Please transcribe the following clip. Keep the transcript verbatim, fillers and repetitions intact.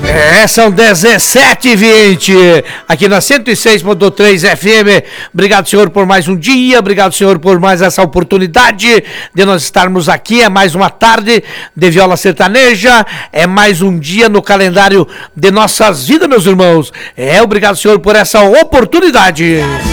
É, são dezessete e vinte aqui na cento e seis ponto três F M. Obrigado, senhor, por mais um dia. Obrigado, senhor, por mais essa oportunidade de nós estarmos aqui. É mais uma tarde de viola sertaneja. É mais um dia no calendário de nossas vidas, meus irmãos. É, obrigado, senhor, por essa oportunidade.